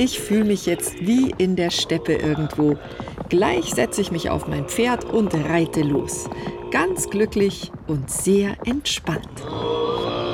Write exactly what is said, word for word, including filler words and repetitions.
Ich fühle mich jetzt wie in der Steppe irgendwo. Gleich setze ich mich auf mein Pferd und reite los. Ganz glücklich und sehr entspannt.